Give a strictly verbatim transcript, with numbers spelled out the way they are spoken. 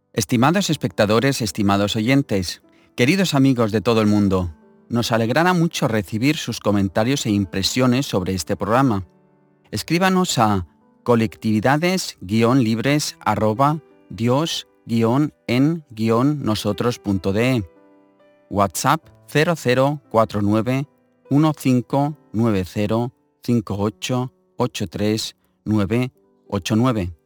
Estimados espectadores, estimados oyentes, queridos amigos de todo el mundo, nos alegrará mucho recibir sus comentarios e impresiones sobre este programa. Escríbanos a colectividades-libres arroba dios-en-nosotros.de, WhatsApp cero cero cuatro nueve uno cinco nueve cero cinco ocho ocho tres nueve ocho nueve.